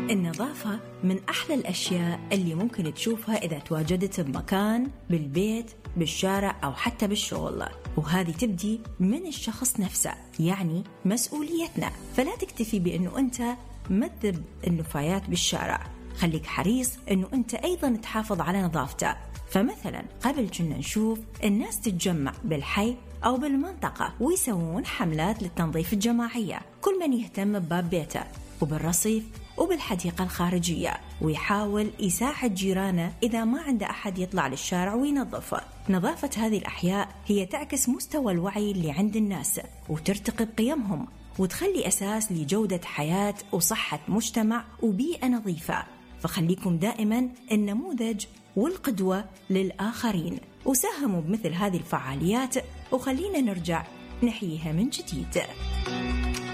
النظافة من أحلى الأشياء اللي ممكن تشوفها إذا تواجدت بمكان، بالبيت، بالشارع أو حتى بالشغل، وهذه تبدي من الشخص نفسه، يعني مسؤوليتنا. فلا تكتفي بأنه أنت مذب النفايات بالشارع، خليك حريص أنه أنت أيضا تحافظ على نظافته. فمثلا قبل كنا نشوف الناس تتجمع بالحي أو بالمنطقة ويسوون حملات للتنظيف الجماعية، كل من يهتم بباب بيته وبالرصيف وبالحديقة الخارجية، ويحاول يساعد جيرانه إذا ما عنده أحد يطلع للشارع وينظفه. نظافة هذه الأحياء هي تعكس مستوى الوعي اللي عند الناس وترتقي بقيمهم، وتخلي أساس لجودة حياة وصحة مجتمع وبيئة نظيفة. فخليكم دائما النموذج والقدوة للآخرين، وساهموا بمثل هذه الفعاليات، وخلينا نرجع نحييها من جديد.